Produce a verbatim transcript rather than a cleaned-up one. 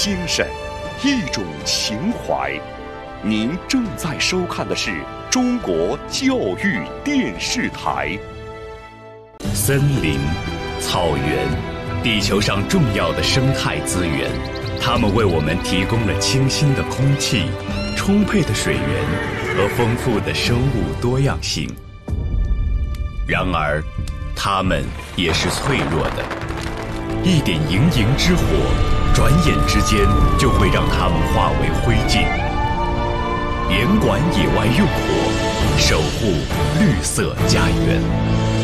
精神，一种情怀。您正在收看的是中国教育电视台。森林、草原，地球上重要的生态资源，它们为我们提供了清新的空气、充沛的水源和丰富的生物多样性。然而，它们也是脆弱的，一点营营之火，转眼之间就会让它们化为灰烬。严管野外用火，守护绿色家园。